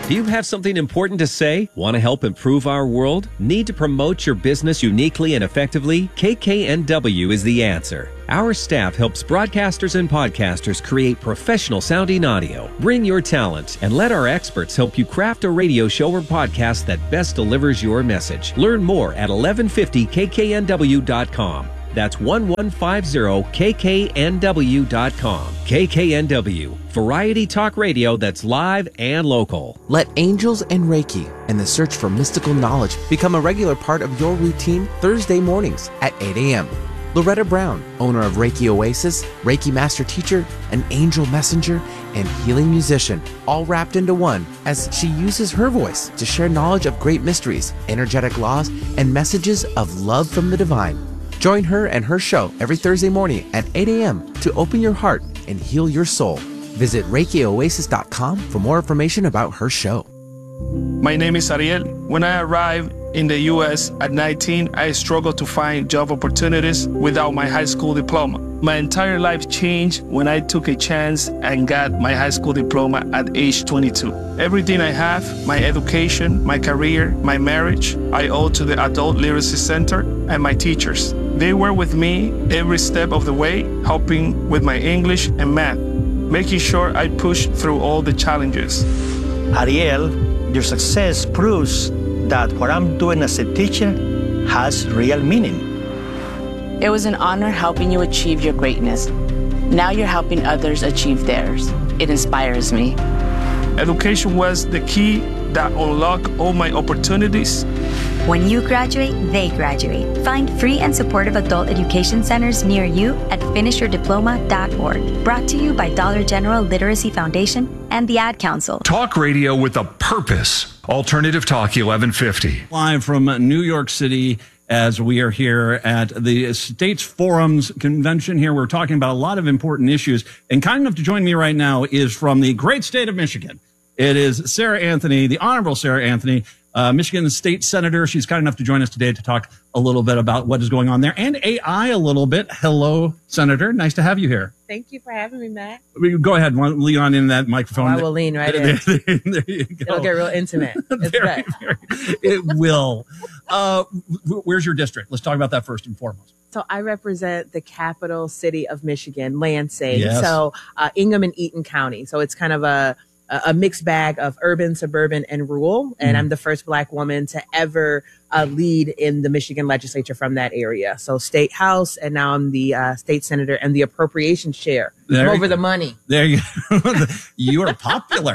Do you have something important to say? Want to help improve our world? Need to promote your business uniquely and effectively? KKNW is the answer. Our staff helps broadcasters and podcasters create professional sounding audio. Bring your talent and let our experts help you craft a radio show or podcast that best delivers your message. Learn more at 1150kknw.com. That's 1150kknw.com. KKNW, variety talk radio that's live and local. Let angels and Reiki and the search for mystical knowledge become a regular part of your routine Thursday mornings at 8 a.m. Loretta Brown, owner of Reiki Oasis, Reiki Master Teacher, an angel messenger, and healing musician, all wrapped into one as she uses her voice to share knowledge of great mysteries, energetic laws, and messages of love from the divine. Join her and her show every Thursday morning at 8 a.m. to open your heart and heal your soul. Visit ReikiOasis.com for more information about her show. My name is Ariel. When I arrived in the U.S. at 19, I struggled to find job opportunities without my high school diploma. My entire life changed when I took a chance and got my high school diploma at age 22. Everything I have, my education, my career, my marriage, I owe to the Adult Literacy Center and my teachers. They were with me every step of the way, helping with my English and math, making sure I pushed through all the challenges. Ariel, your success proves that what I'm doing as a teacher has real meaning. It was an honor helping you achieve your greatness. Now you're helping others achieve theirs. It inspires me. Education was the key that unlocked all my opportunities. When you graduate, they graduate. Find free and supportive adult education centers near you at finishyourdiploma.org. Brought to you by Dollar General Literacy Foundation and the Ad Council. Talk radio with a purpose. Alternative Talk 1150. Live from New York City as we are here at the States Forums Convention here. We're talking about a lot of important issues. And kind enough to join me right now is from the great state of Michigan. It is Sarah Anthony, the Honorable Sarah Anthony, Michigan State Senator. She's kind enough to join us today to talk a little bit about what is going on there and AI a little bit. Hello, Senator. Nice to have you here. Thank you for having me, Matt. Go ahead. Lean on in that microphone. I will lean right in. There you go. It'll get real intimate. It will. Where's your district? Let's talk about that first and foremost. So I represent the capital city of Michigan, Lansing. Yes. So Ingham and Eaton County. So it's kind of a mixed bag of urban, suburban, and rural. And I'm the first Black woman to ever lead in the Michigan legislature from that area. So state house, and now I'm the state senator and the appropriations chair. I'm over the money. There you go. You are popular.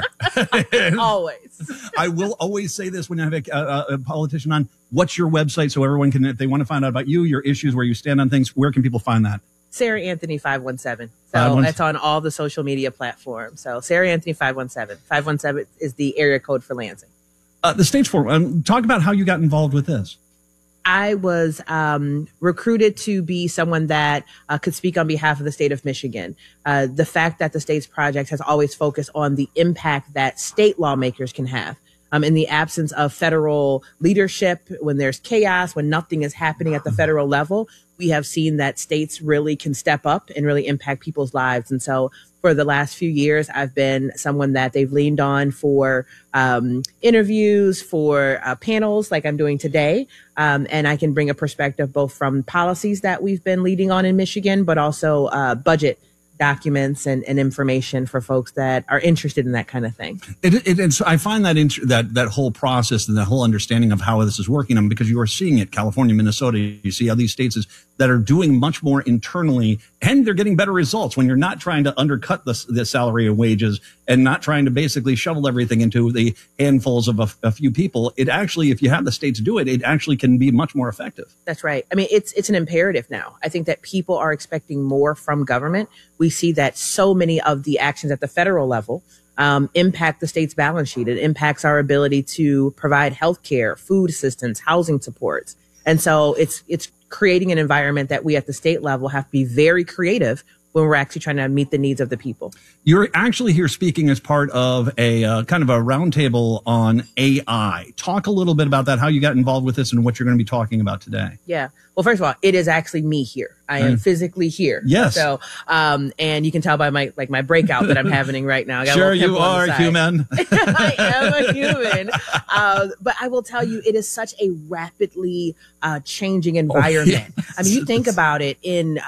Always. I will always say this when I have a politician on. What's your website so everyone can, if they want to find out about you, your issues, where you stand on things, where can people find that? Sarah Anthony 517. So it's on all the social media platforms. So Sarah Anthony 517. 517 is the area code for Lansing. The States Forum. Talk about how you got involved with this. I was recruited to be someone that could speak on behalf of the state of Michigan. The fact that the States Project has always focused on the impact that state lawmakers can have. In the absence of federal leadership, when there's chaos, when nothing is happening at the federal level, we have seen that states really can step up and really impact people's lives. And so for the last few years, I've been someone that they've leaned on for interviews, for panels like I'm doing today. And I can bring a perspective both from policies that we've been leading on in Michigan, but also budget documents and information for folks that are interested in that kind of thing. I find that whole process and the whole understanding of how this is working, because you are seeing it, California, Minnesota, you see how these states that are doing much more internally, and they're getting better results when you're not trying to undercut the salary and wages and not trying to basically shovel everything into the handfuls of a few people. It actually, if you have the states do it, it actually can be much more effective. That's right. I mean, it's an imperative now. I think that people are expecting more from government. We see that so many of the actions at the federal level impact the state's balance sheet. It impacts our ability to provide health care, food assistance, housing supports. And so it's creating an environment that we at the state level have to be very creative when we're actually trying to meet the needs of the people. You're actually here speaking as part of a kind of a roundtable on AI. Talk a little bit about that, how you got involved with this and what you're going to be talking about today. Yeah. Well, first of all, it is actually me here. I am physically here. Yes. So, and you can tell by my breakout that I'm having right now. I got sure, you are human. I am a human. But I will tell you, it is such a rapidly changing environment. Yes. I mean, you think about it, in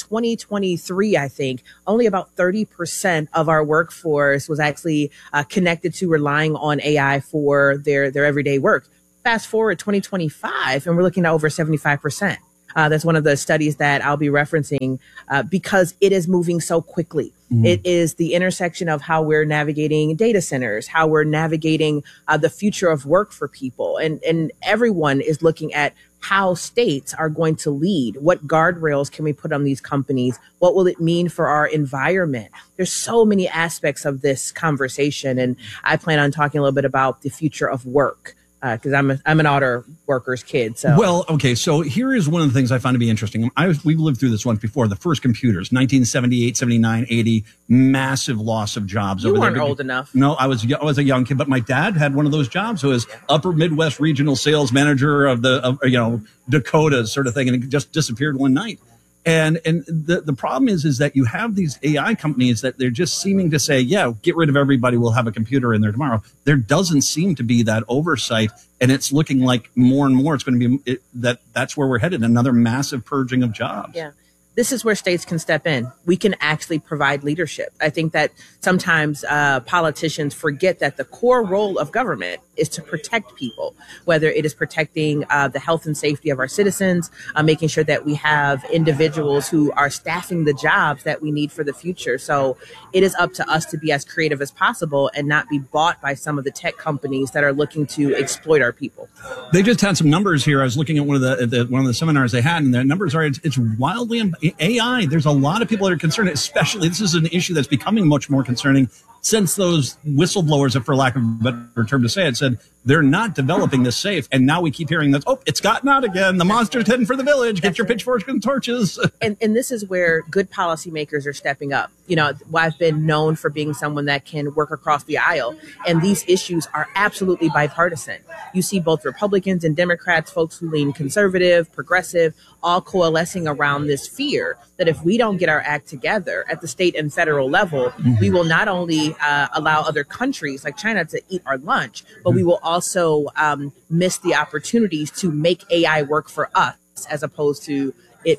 2023, I think only about 30% of our workforce was actually connected to relying on AI for their everyday work. Fast forward 2025, and we're looking at over 75%. That's one of the studies that I'll be referencing because it is moving so quickly. Mm-hmm. It is the intersection of how we're navigating data centers, how we're navigating the future of work for people. And everyone is looking at how states are going to lead. What guardrails can we put on these companies? What will it mean for our environment? There's so many aspects of this conversation. And I plan on talking a little bit about the future of work. Because I'm an auto worker's kid. So well, okay. So here is one of the things I find to be interesting. We've lived through this once before. The first computers, 1978, 79, 80, massive loss of jobs. You weren't old enough. No, I was a young kid, but my dad had one of those jobs. So his upper Midwest regional sales manager of Dakotas sort of thing, and it just disappeared one night. And the problem is that you have these AI companies that they're just seeming to say, yeah, get rid of everybody. We'll have a computer in there tomorrow. There doesn't seem to be that oversight. And it's looking like more and more it's going to be that's where we're headed. Another massive purging of jobs. Yeah. This is where states can step in. We can actually provide leadership. I think that sometimes politicians forget that the core role of government is to protect people, whether it is protecting the health and safety of our citizens, making sure that we have individuals who are staffing the jobs that we need for the future. So it is up to us to be as creative as possible and not be bought by some of the tech companies that are looking to exploit our people. They just had some numbers here. I was looking at one of the seminars they had, and the numbers are it's wildly AI. There's a lot of people that are concerned, especially this is an issue that's becoming much more concerning since those whistleblowers, for lack of a better term to say it, said they're not developing this safe. And now we keep hearing that, it's gotten out again. The monster's heading for the village. Get your pitchforks and torches. And this is where good policymakers are stepping up. You know, I've been known for being someone that can work across the aisle. And these issues are absolutely bipartisan. You see both Republicans and Democrats, folks who lean conservative, progressive, all coalescing around this fear that if we don't get our act together at the state and federal level, we will not only allow other countries like China to eat our lunch, but we will also miss the opportunities to make AI work for us as opposed to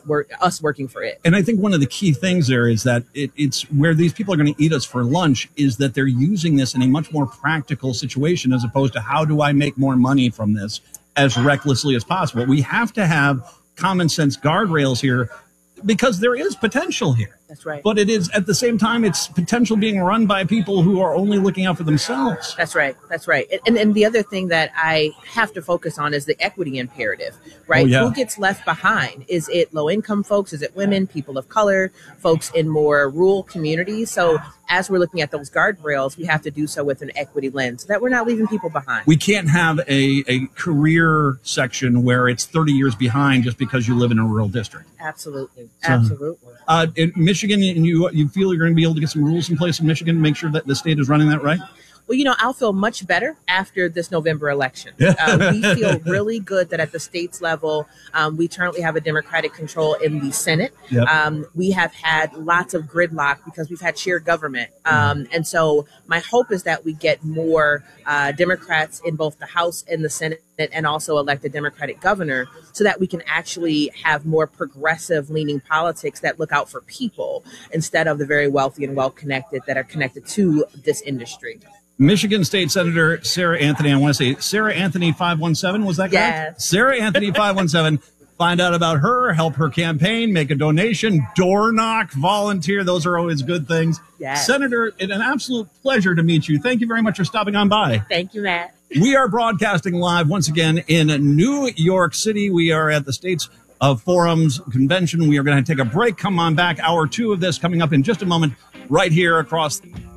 us working for it. And I think one of the key things there is that it's where these people are going to eat us for lunch is that they're using this in a much more practical situation as opposed to how do I make more money from this as recklessly as possible. We have to have common sense guardrails here because there is potential here. That's right. But it is at the same time, it's potential being run by people who are only looking out for themselves. That's right. That's right. And the other thing that I have to focus on is the equity imperative, right? Oh, yeah. Who gets left behind? Is it low income folks? Is it women, people of color, folks in more rural communities? So as we're looking at those guardrails, we have to do so with an equity lens so that we're not leaving people behind. We can't have a career section where it's 30 years behind just because you live in a rural district. Absolutely. Absolutely. In Michigan, and you feel you're going to be able to get some rules in place in Michigan to make sure that the state is running that right? Well, you know, I'll feel much better after this November election. We feel really good that at the state's level, we currently have a Democratic control in the Senate. Yep. We have had lots of gridlock because we've had shared government. And so my hope is that we get more Democrats in both the House and the Senate and also elect a Democratic governor so that we can actually have more progressive leaning politics that look out for people instead of the very wealthy and well-connected that are connected to this industry. Michigan State Senator Sarah Anthony, I want to say Sarah Anthony 517, was that correct? Yes. Sarah Anthony 517. Find out about her, help her campaign, make a donation, door knock, volunteer. Those are always good things. Yes. Senator, it's an absolute pleasure to meet you. Thank you very much for stopping on by. Thank you, Matt. We are broadcasting live once again in New York City. We are at the States of Forums Convention. We are going to take a break. Come on back. Hour 2 of this coming up in just a moment right here across